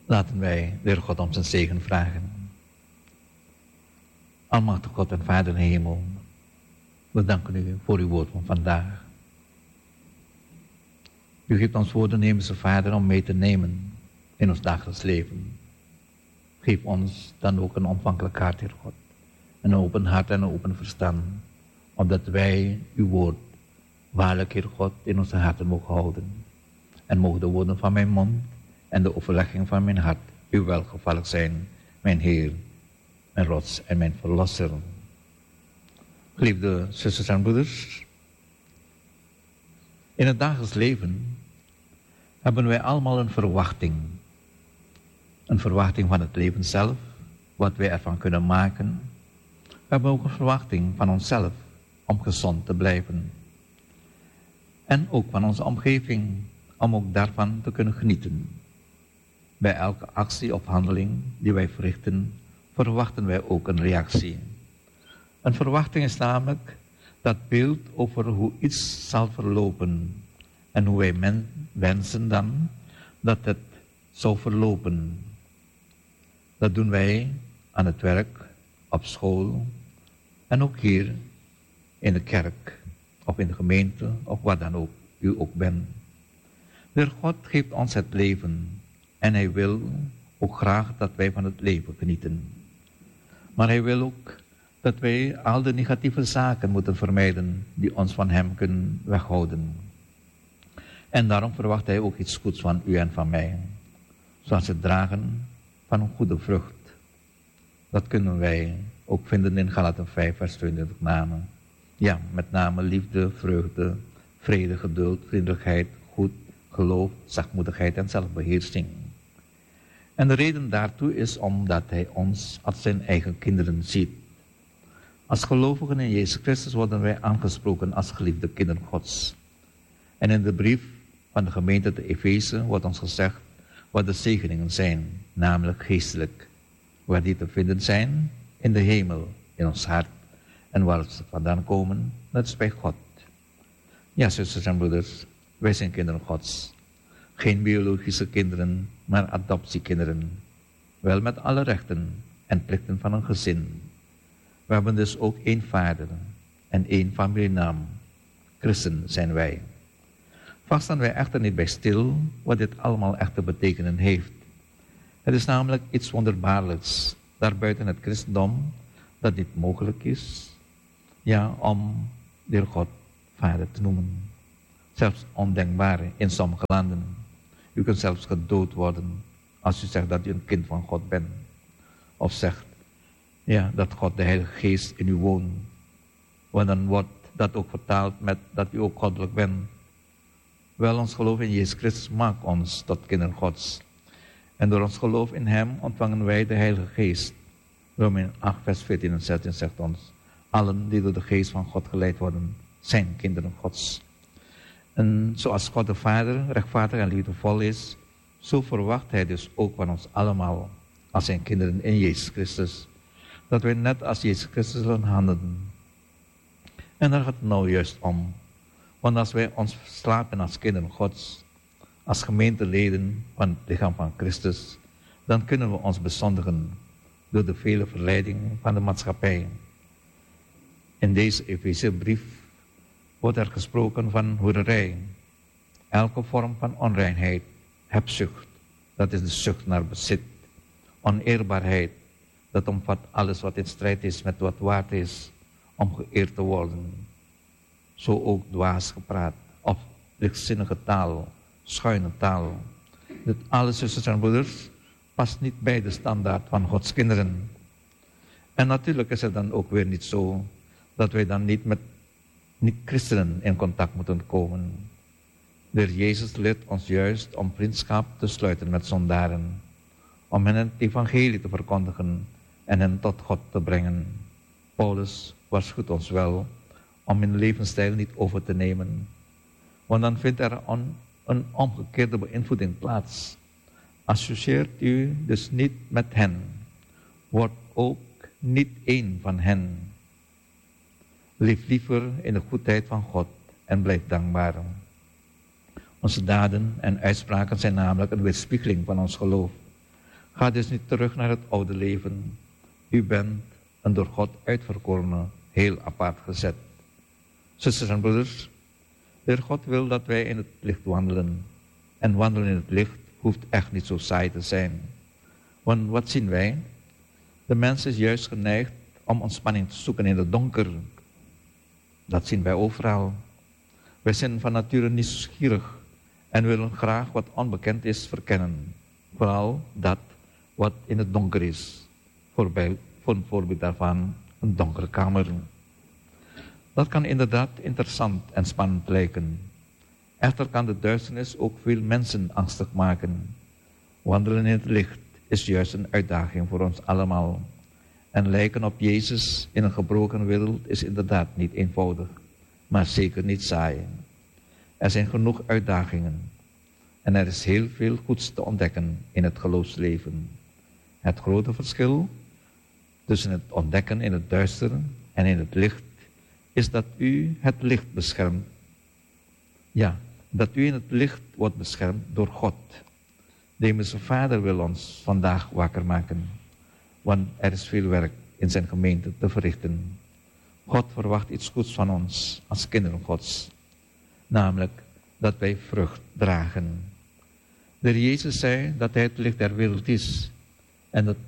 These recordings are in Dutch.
Laten wij de Heer God om zijn zegen vragen. Almachtige God en Vader in de hemel, we danken u voor uw woord van vandaag. U geeft ons woorden, hemelse Vader, om mee te nemen in ons dagelijks leven. Geef ons dan ook een ontvankelijk hart, Heer God. Een open hart en een open verstand, opdat wij uw woord waarlijk, Heer God, in onze harten mogen houden. En mogen de woorden van mijn mond en de overlegging van mijn hart u welgevallig zijn, mijn Heer, mijn rots en mijn verlosser. Geliefde zusters en broeders, in het dagelijks leven hebben wij allemaal een verwachting. Een verwachting van het leven zelf, wat wij ervan kunnen maken. We hebben ook een verwachting van onszelf om gezond te blijven. En ook van onze omgeving, om ook daarvan te kunnen genieten. Bij elke actie of handeling die wij verrichten, verwachten wij ook een reactie. Een verwachting is namelijk dat beeld over hoe iets zal verlopen en hoe wij wensen dan dat het zou verlopen. Dat doen wij aan het werk, op school en ook hier in de kerk of in de gemeente of wat dan ook u ook bent. De Heer God geeft ons het leven en Hij wil ook graag dat wij van het leven genieten. Maar Hij wil ook dat wij al de negatieve zaken moeten vermijden die ons van Hem kunnen weghouden. En daarom verwacht Hij ook iets goeds van u en van mij. Zoals het dragen van een goede vrucht. Dat kunnen wij ook vinden in Galaten 5 vers 22 namen. Ja, met name liefde, vreugde, vrede, geduld, vriendelijkheid, goed, geloof, zachtmoedigheid en zelfbeheersing. En de reden daartoe is omdat Hij ons als zijn eigen kinderen ziet. Als gelovigen in Jezus Christus worden wij aangesproken als geliefde kinderen Gods. En in de brief van de gemeente te Efeze wordt ons gezegd wat de zegeningen zijn, namelijk geestelijk. Waar die te vinden zijn? In de hemel, in ons hart. En waar ze vandaan komen? Dat is bij God. Ja, zusters en broeders, wij zijn kinderen Gods. Geen biologische kinderen, maar adoptiekinderen. Wel met alle rechten en plichten van een gezin. We hebben dus ook één vader en één familienaam. Christen zijn wij. Vaak staan wij echter niet bij stil wat dit allemaal echt te betekenen heeft. Het is namelijk iets wonderbaarlijks, daarbuiten het christendom, dat niet mogelijk is, ja, om de Heer God Vader te noemen. Zelfs ondenkbaar in sommige landen. U kunt zelfs gedood worden als u zegt dat u een kind van God bent. Of zegt, ja, dat God de Heilige Geest in u woont. Want dan wordt dat ook vertaald met dat u ook goddelijk bent. Wel, ons geloof in Jezus Christus maakt ons tot kinderen Gods. En door ons geloof in Hem ontvangen wij de Heilige Geest. Romeinen 8 vers 14 en 16 zegt ons, allen die door de Geest van God geleid worden, zijn kinderen Gods. En zoals God de Vader rechtvaardig en liefdevol is, zo verwacht Hij dus ook van ons allemaal, als zijn kinderen in Jezus Christus, dat wij net als Jezus Christus zullen handelen. En daar gaat het nou juist om. Want als wij ons slapen als kinderen Gods, als gemeenteleden van het lichaam van Christus, dan kunnen we ons bezondigen door de vele verleidingen van de maatschappij. In deze Efezebrief wordt er gesproken van hoererij, elke vorm van onreinheid, hebzucht, dat is de zucht naar bezit, oneerbaarheid, dat omvat alles wat in strijd is met wat waard is om geëerd te worden. Zo ook dwaas gepraat, of lichtzinnige taal, schuine taal. Dit alles, zusters en broeders, past niet bij de standaard van Gods kinderen. En natuurlijk is het dan ook weer niet zo dat wij dan niet met niet-christenen in contact moeten komen. De Heer Jezus leert ons juist om vriendschap te sluiten met zondaren, om hen het evangelie te verkondigen en hen tot God te brengen. Paulus waarschuwt ons wel om hun levensstijl niet over te nemen, want dan vindt er een omgekeerde beïnvloeding plaats. Associeert u dus niet met hen, word ook niet één van hen. Leef liever in de goedheid van God en blijf dankbaar. Onze daden en uitspraken zijn namelijk een weerspiegeling van ons geloof. Ga dus niet terug naar het oude leven. U bent een door God uitverkorene, heel apart gezet. Zusters en broeders, de Heer God wil dat wij in het licht wandelen. En wandelen in het licht hoeft echt niet zo saai te zijn. Want wat zien wij? De mens is juist geneigd om ontspanning te zoeken in het donker. Dat zien wij overal. Wij zijn van nature nieuwsgierig en willen graag wat onbekend is verkennen. Vooral dat wat in het donker is. Voor een voorbeeld daarvan een donkere kamer. Dat kan inderdaad interessant en spannend lijken. Echter kan de duisternis ook veel mensen angstig maken. Wandelen in het licht is juist een uitdaging voor ons allemaal. En lijken op Jezus in een gebroken wereld is inderdaad niet eenvoudig, maar zeker niet saai. Er zijn genoeg uitdagingen. En er is heel veel goeds te ontdekken in het geloofsleven. Het grote verschil tussen het ontdekken in het duister en in het licht is dat u het licht beschermt. Ja, dat u in het licht wordt beschermd door God. De Hemelse Vader wil ons vandaag wakker maken, want er is veel werk in zijn gemeente te verrichten. God verwacht iets goeds van ons als kinderen Gods, namelijk dat wij vrucht dragen. De Heer Jezus zei dat Hij het licht der wereld is en dat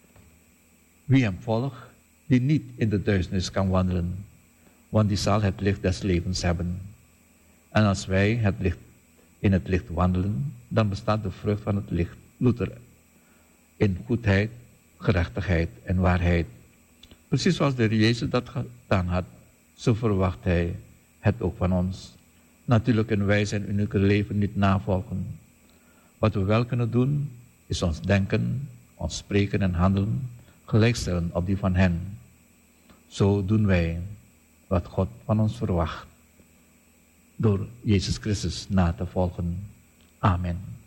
wie Hem volgt, die niet in de duisternis kan wandelen, want die zal het licht des levens hebben. En als wij in het licht wandelen, dan bestaat de vrucht van het licht louter in goedheid, gerechtigheid en waarheid. Precies zoals de Heer Jezus dat gedaan had, zo verwacht Hij het ook van ons. Natuurlijk kunnen wij zijn unieke leven niet navolgen. Wat we wel kunnen doen, is ons denken, ons spreken en handelen gelijkstellen op die van hen. Zo doen wij wat God van ons verwacht, door Jezus Christus na te volgen. Amen.